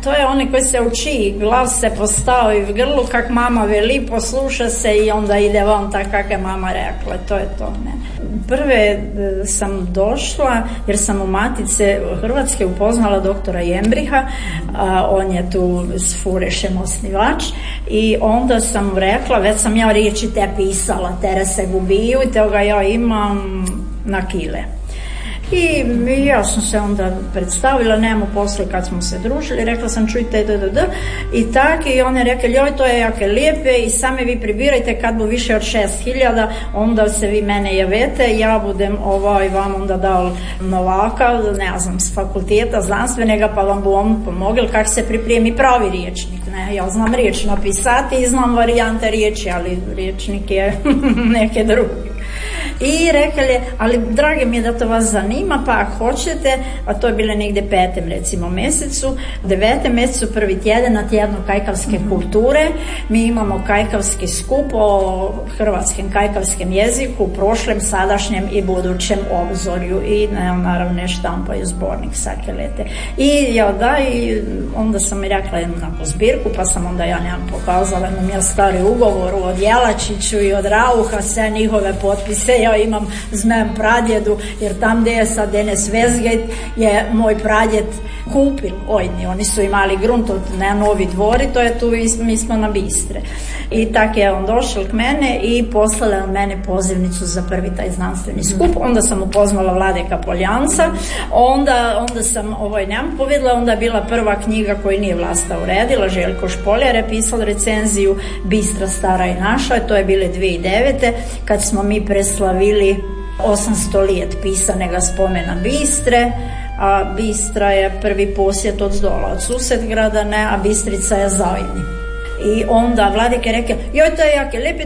to je onaj koji se uči, glas se postavi v grlu, kak mama veli, posluša se i onda ide van tak kak je mama rekla, to je to, ne. Prve sam došla jer sam u Matice Hrvatske upoznala doktora Jembriha, on je tu s Furešem osnivač, i onda sam mu rekla, već sam ja riječi te pisala, tere se gubiju i toga ja imam na kile. I ja sam se onda predstavila, nemamo posle kad smo se družili, rekla sam čujte i tak, i on je rekao joj to je jake lijepe i same vi pribirajte kad bu više od 6.000 onda se vi mene javete, ja budem vam onda dao novaka, ne znam, s fakulteta znanstvenega, pa vam bu on pomogel kak se pripremi pravi riječnik. Ne, ja znam riječ napisati i znam varijante riječi, ali riječnik je neke druge. I rekao je, ali drage mi je da to vas zanima, pa ako hoćete, a to je bilo negdje 5. recimo mjesecu, 9. mjesecu prvi tjedan na tjednu kajkavske kulture, mi imamo kajkavski skup o hrvatskom kajkavskom jeziku, prošlem, sadašnjem i budućem obzorju i naravno štampaju zbornik svake lete. I onda sam mi rekla jednu zbirku, pa sam onda ja nemam pokazala, imam ja stari ugovor od Jelačiću i od Rauha, sve njihove potpise, ja imam z mojim pradjedu, jer tam gdje je sad Enes Westgate je moj pradjed kupil ojni, oni su imali grunt od Novi Dvori, to je tu, mi smo na Bistre. I tak je on došao k mene i poslala mene pozivnicu za prvi taj znanstveni skup, onda sam upoznala Vladeka Poljanca, onda sam nemam povedala, onda je bila prva knjiga koju nije Vlasta uredila, Željko Špoljar je pisal recenziju Bistra stara i naša, to je bile 2009. kad smo mi preslavili 800 let pisanega spomena Bistre, a Bistra je prvi posjet od zdola, od Susedgrada, ne, a Bistrica je zajedni. I onda Vladik je rekao, joj to je jake lijepe,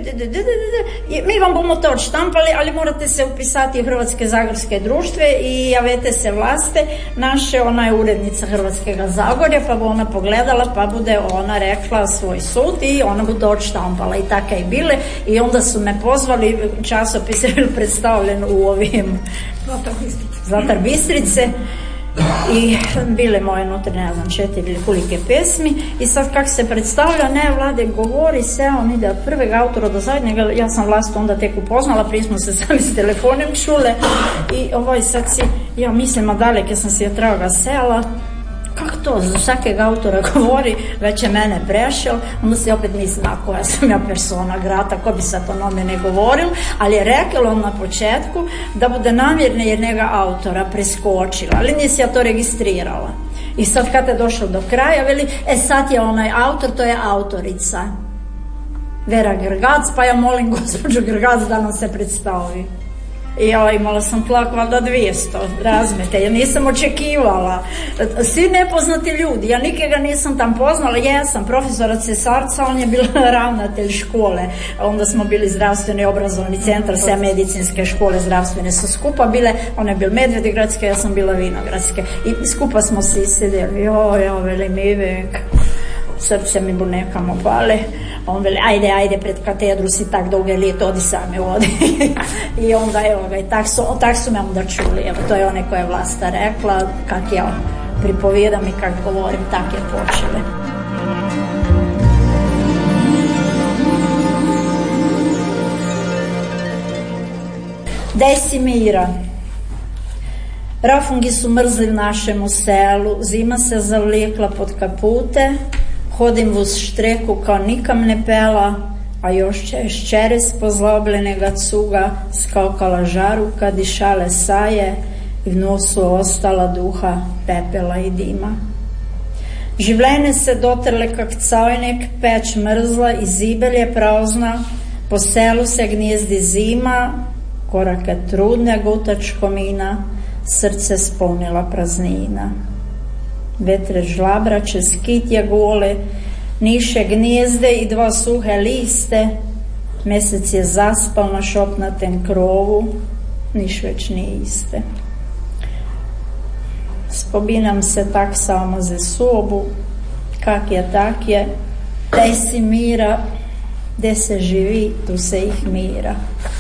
mi vam bomo to odštampali, ali morate se upisati u Hrvatske zagorske društve i javete se Vlaste naše, ona je urednica Hrvatskega Zagorja, pa bu ona pogledala, pa bude ona rekla svoj sud i ona bu to odštampala i tako je bile. I onda su me pozvali, časopis je bil predstavljen u ovim Zlatar Bistrice. I bile moje nutre, ne znam, 4 ili kolike pesmi i sad kak se predstavlja, ne, Vlade govori se, on ide od prveg autora do zadnjega, ja sam Vlastu onda tek upoznala, prije smo se sami s telefonom čule i sad ja mislim, a daleke sam si je traga sela, kako to, za svakeg autora govori, već je mene prešao, onda se opet mislim, koja sam ja persona grata, ko bi sad to na mene govoril, ali je rekao on na početku da bude namjerno jer njega autora preskočila, ali nisi ja to registrirala. I sad kad je došlo do kraja, veli, sad je onaj autor, to je autorica. Vera Grgac, pa ja molim gospođu Grgac da nam se predstavi. I ja imala sam tlak valjda 200, razmete, ja nisam očekivala. Svi nepoznati ljudi, ja nikega nisam tam poznala, jesam profesora Cesarca, on je bio ravnatelj škole, onda smo bili zdravstveni obrazovni centar, sve medicinske škole zdravstvene su skupa bile, on je bil Medvedegradske, ja sam bila Vinogradske i skupa smo si sedeli, veli mi vek, srce mi bo nekamo pale. On veli, ajde, pred katedru si tak dolge let, odi sami, odi. I onda, evo ga, i tak su me onda čuli. Evo, to je one koje je Vlasta rekla, kak ja pripovijedam i kak govorim, tak je počele. Desimira. Rafungi su mrzli v našemu selu, zima se zavlekla pod kapute, hodim vuz štreku kao nikam ne pela, a još će ščere s pozlobljenega cuga skakala žaruka, dišale saje i v nosu ostala duha pepela i dima. Življenje se dotrle kak cajnik, peč mrzla i zibel je prazna, po selu se gnjezdi zima, korake trudne gutač komina, srce spolnila praznina. Vetre žlabra čez kitje gole, niše gnjezde i 2 suhe liste, mesec je zaspal na šopnatem krovu, niš već nije iste. Spominam se tak samo za sobu, kak je tak je, daj si mira, gde se živi, tu se ih mira.